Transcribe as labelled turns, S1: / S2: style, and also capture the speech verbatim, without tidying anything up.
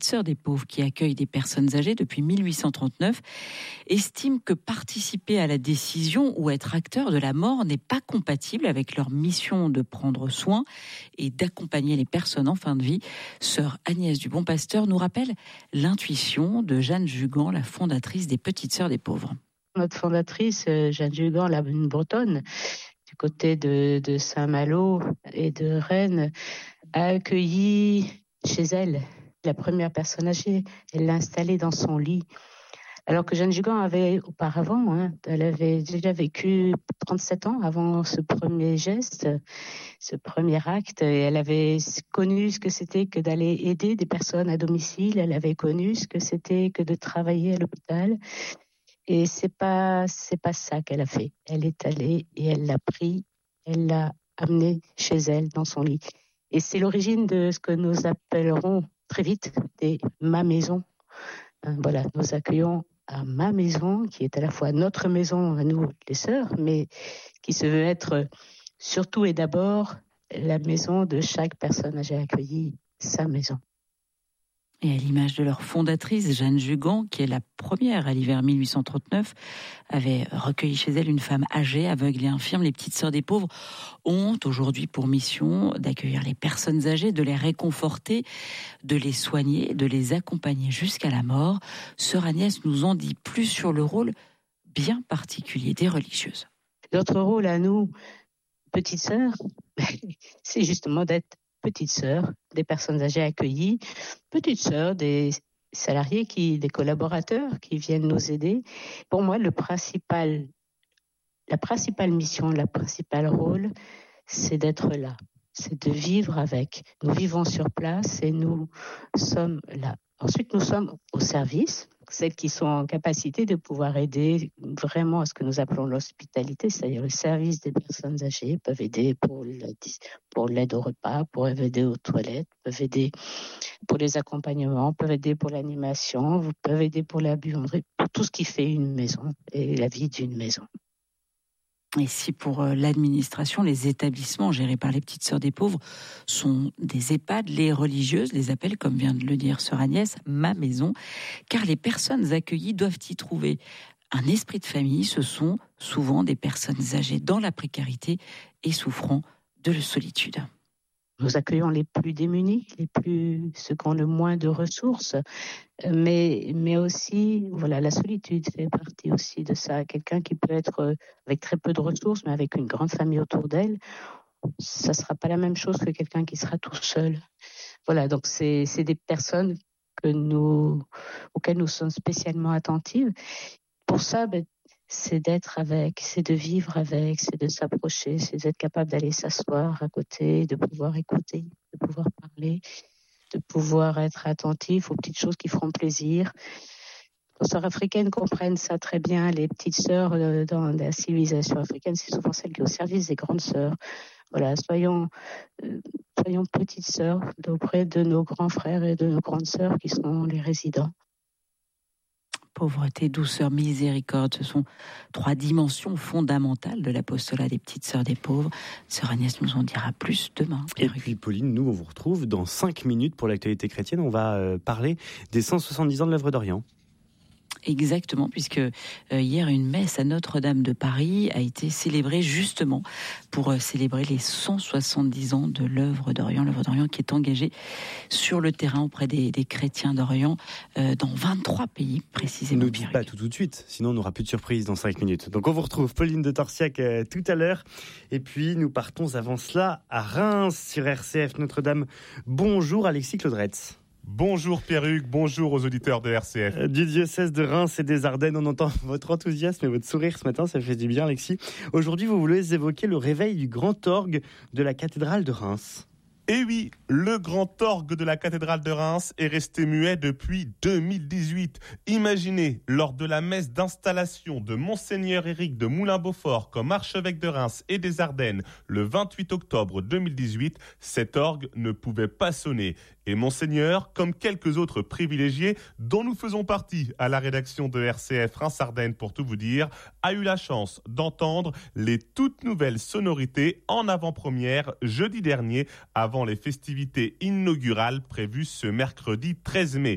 S1: Sœurs des Pauvres, qui accueille des personnes âgées depuis mille huit cent trente-neuf, estiment que participer à la décision ou être acteur de la mort n'est pas compatible avec leur mission de prendre soin et d'accompagner les personnes en fin de vie. Sœur Agnès du Bon Pasteur nous rappelle l'intuition de Jeanne Jugan, la fondatrice des Petites Sœurs des Pauvres.
S2: Notre fondatrice, Jeanne Jugan, la bretonne, du côté de, de Saint-Malo et de Rennes, a accueilli chez elle la première personne âgée. Elle l'a installée dans son lit. Alors que Jeanne Jugan avait auparavant, hein, elle avait déjà vécu trente-sept ans avant ce premier geste, ce premier acte. Et elle avait connu ce que c'était que d'aller aider des personnes à domicile. Elle avait connu ce que c'était que de travailler à l'hôpital. Et c'est pas, c'est pas ça qu'elle a fait. Elle est allée et elle l'a pris, elle l'a amené chez elle dans son lit. Et c'est l'origine de ce que nous appellerons très vite des ma maison. Voilà, nous accueillons à ma maison, qui est à la fois notre maison à nous, les sœurs, mais qui se veut être surtout et d'abord la maison de chaque personne âgée accueillie, sa maison.
S1: Et à l'image de leur fondatrice, Jeanne Jugan, qui est la première à l'hiver mille huit cent trente-neuf, avait recueilli chez elle une femme âgée, aveugle et infirme. Les Petites Sœurs des Pauvres ont aujourd'hui pour mission d'accueillir les personnes âgées, de les réconforter, de les soigner, de les accompagner jusqu'à la mort. Sœur Agnès nous en dit plus sur le rôle bien particulier des religieuses.
S2: Notre rôle à nous, petites sœurs, c'est justement d'être petites sœurs des personnes âgées accueillies, petites sœurs des salariés, qui, des collaborateurs qui viennent nous aider. Pour moi, le principal, la principale mission, le principal rôle, c'est d'être là, c'est de vivre avec. Nous vivons sur place et nous sommes là. Ensuite, nous sommes au service, celles qui sont en capacité de pouvoir aider vraiment à ce que nous appelons l'hospitalité, c'est-à-dire le service des personnes âgées, peuvent aider pour l'aide, pour l'aide au repas, pour aider aux toilettes, peuvent aider pour les accompagnements, peuvent aider pour l'animation, peuvent aider pour la buanderie, pour tout ce qui fait une maison et la vie d'une maison.
S1: Et si pour l'administration, les établissements gérés par les Petites Sœurs des Pauvres sont des EHPAD, les religieuses les appellent, comme vient de le dire Sœur Agnès, ma maison, car les personnes accueillies doivent y trouver un esprit de famille. Ce sont souvent des personnes âgées dans la précarité et souffrant de la solitude.
S2: Nous accueillons les plus démunis, les plus, ceux qui ont le moins de ressources, mais, mais aussi, voilà, la solitude fait partie aussi de ça. Quelqu'un qui peut être avec très peu de ressources, mais avec une grande famille autour d'elle, ça sera pas la même chose que quelqu'un qui sera tout seul. Voilà, donc c'est, c'est des personnes que nous, auxquelles nous sommes spécialement attentives. Pour ça, ben, c'est d'être avec, c'est de vivre avec, c'est de s'approcher, c'est d'être capable d'aller s'asseoir à côté, de pouvoir écouter, de pouvoir parler, de pouvoir être attentif aux petites choses qui feront plaisir. Les sœurs africaines comprennent ça très bien. Les petites sœurs dans la civilisation africaine, c'est souvent celles qui sont au service des grandes sœurs. Voilà, soyons, euh, soyons petites sœurs auprès de nos grands frères et de nos grandes sœurs qui sont les résidents.
S1: Pauvreté, douceur, miséricorde, ce sont trois dimensions fondamentales de l'apostolat des Petites Sœurs des Pauvres. Sœur Agnès nous en dira plus demain.
S3: Et puis Pauline, nous on vous retrouve dans cinq minutes pour l'actualité chrétienne. On va euh, parler des cent soixante-dix ans de l'œuvre d'Orient.
S1: Exactement, puisque euh, hier une messe à Notre-Dame de Paris a été célébrée justement pour euh, célébrer les cent soixante-dix ans de l'œuvre d'Orient, l'œuvre d'Orient qui est engagée sur le terrain auprès des, des chrétiens d'Orient euh, dans vingt-trois pays précisément.
S3: Ne dites pas tout tout de suite, sinon on n'aura plus de surprise dans cinq minutes. Donc on vous retrouve Pauline de Torsiac euh, tout à l'heure, et puis nous partons avant cela à Reims sur R C F Notre-Dame. Bonjour Alexis Claudretz.
S4: Bonjour Pierre-Hugues, bonjour aux auditeurs de R C F.
S3: Du diocèse de Reims et des Ardennes, on entend votre enthousiasme et votre sourire ce matin, ça fait du bien Alexis. Aujourd'hui, vous voulez évoquer le réveil du grand orgue de la cathédrale de Reims.
S4: Et oui, le grand orgue de la cathédrale de Reims est resté muet depuis deux mille dix-huit. Imaginez, lors de la messe d'installation de Monseigneur Éric de Moulin-Beaufort comme archevêque de Reims et des Ardennes le vingt-huit octobre deux mille dix-huit, cet orgue ne pouvait pas sonner. Et Monseigneur, comme quelques autres privilégiés dont nous faisons partie à la rédaction de R C F Reims-Ardennes pour tout vous dire, a eu la chance d'entendre les toutes nouvelles sonorités en avant-première jeudi dernier avant les festivités inaugurales prévues ce mercredi treize mai.